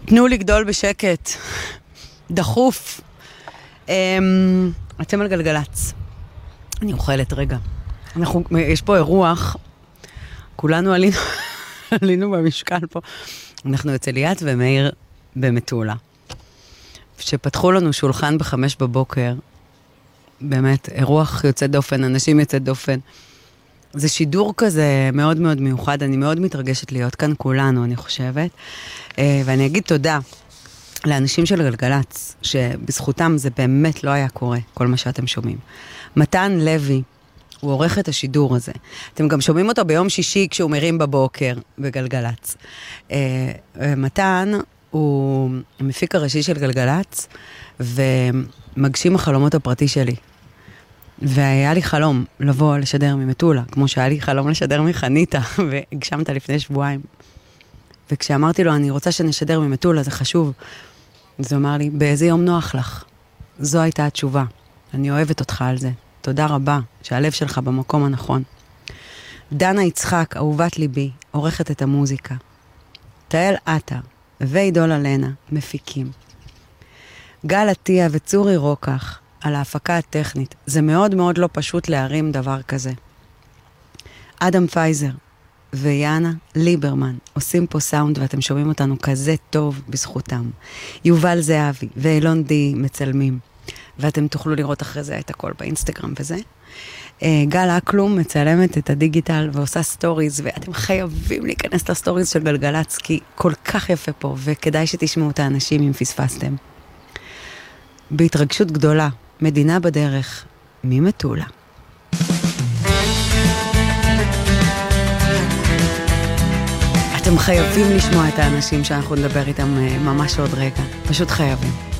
תנו לגדול בשקט. דחוף. אתם על גלגלץ. אני אוכלת רגע. יש פה אירוח. כולנו עלינו במשקל פה. אנחנו אצל ליאת ומאיר במטולה. שפתחו לנו שולחן ב5 בבוקר. באמת, אירוח יוצא דופן, אנשים יוצא דופן. זה שידור כזה מאוד מאוד מיוחד, אני מאוד מתרגשת להיות כאן כולנו, אני חושבת. ואני אגיד תודה לאנשים של גלגלץ, שבזכותם זה באמת לא היה קורה, כל מה שאתם שומעים. מתן לוי, הוא עורך את השידור הזה. אתם גם שומעים אותו ביום שישי כשהוא מרים בבוקר בגלגלץ. מתן הוא המפיק הראשי של גלגלץ, ומגשים החלומות הפרטי שלי. והיה לי חלום לבוא לשדר ממטולה, כמו שהיה לי חלום לשדר מחניתה, והגשמת לפני שבועיים. וכשאמרתי לו, אני רוצה שנשדר ממטולה, זה חשוב. אז הוא אמר לי, באיזה יום נוח לך? זו הייתה התשובה. אני אוהבת אותך על זה. תודה רבה, שהלב שלך במקום הנכון. דנה יצחק, אהובת ליבי, עורכת את המוזיקה. תאל עטר ועידול אלנה, מפיקים. גל עטיה וצורי רוקח, על ההפקה הטכנית. זה מאוד מאוד לא פשוט להרים דבר כזה. אדם פייזר ויאנה ליברמן עושים פה סאונד, ואתם שומעים אותנו כזה טוב בזכותם. יובל זהבי ואילון די מצלמים, ואתם תוכלו לראות אחרי זה את הכל באינסטגרם וזה. גל אקלום מצלמת את הדיגיטל ועושה סטוריז, ואתם חייבים להיכנס לסטוריז של גלגלץ, כי כל כך יפה פה, וכדאי שתשמעו את האנשים אם פספסתם. בהתרגשות גדולה, מדינה בדרך, ממטולה. אתם חייבים לשמוע את האנשים שאנחנו נדבר איתם ממש עוד רגע. פשוט חייבים.